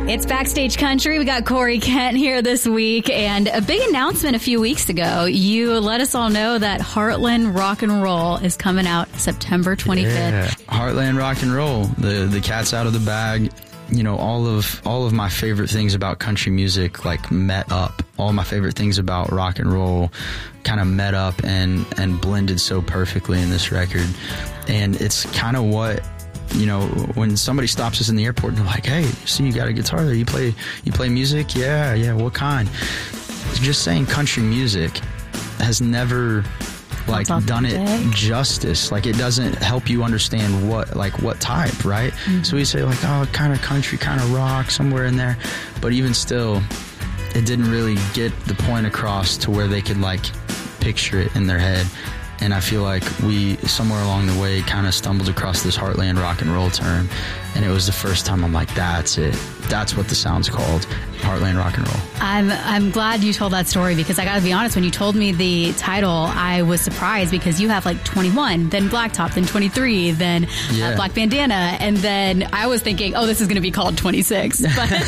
It's Backstage Country. We got Corey Kent here this week, and a big announcement a few weeks ago. You let us all know that Heartland Rock and Roll is coming out September 25th. Yeah. Heartland Rock and Roll. The cat's out of the bag. You know, all of my favorite things about country music like met up. All my favorite things about rock and roll kind of met up and blended so perfectly in this record. And it's kind of what, you know, when somebody stops us in the airport and they're like, "Hey, see, you got a guitar there. You play music?" Yeah. What kind? Just saying country music has never done it justice. Like, it doesn't help you understand what type, right? Mm-hmm. So we say like, oh, kind of country, kind of rock, somewhere in there. But even still, it didn't really get the point across to where they could like picture it in their head. And I feel like we, somewhere along the way, kind of stumbled across this Heartland Rock and Roll term. And it was the first time I'm like, that's it. That's what the sound's called, Heartland Rock and Roll. I'm glad you told that story, because I got to be honest, when you told me the title, I was surprised, because you have like 21, then Blacktop, then 23, then Black Bandana, and then I was thinking, oh, this is going to be called 26.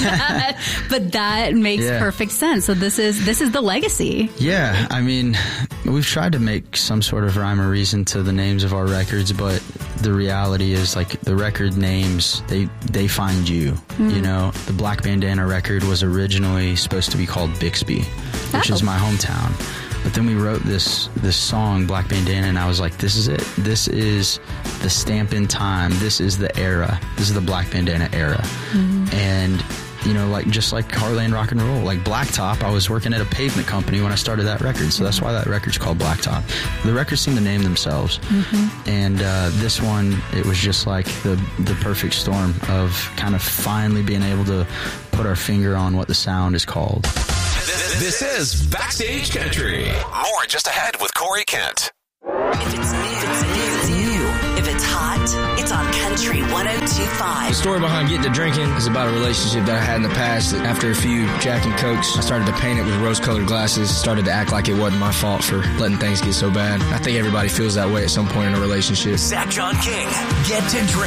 But that makes perfect sense. So this is the legacy. Yeah, I mean, we've tried to make some sort of rhyme or reason to the names of our records, but the reality is, like, the record names, they find you. Mm-hmm. You know, the Black Bandana record was originally supposed to be called Bixby, which is my hometown. But then we wrote this song, Black Bandana, and I was like, this is it. This is the stamp in time. This is the era. This is the Black Bandana era. Mm-hmm. And, you know, like, just like Heartland Rock and Roll, like Blacktop, I was working at a pavement company when I started that record, so that's why that record's called Blacktop. The records seem to name themselves. Mm-hmm. And this one, it was just like the perfect storm of kind of finally being able to put our finger on what the sound is called. This is Backstage Country. More just ahead with Corey Kent. If it's new. If it's hot, it's on Country 102.5. The story behind getting to drinking is about a relationship that I had in the past. After a few Jack and Cokes, I started to paint it with rose-colored glasses, started to act like it wasn't my fault for letting things get so bad. I think everybody feels that way at some point in a relationship. Zach John King, Get to Drink.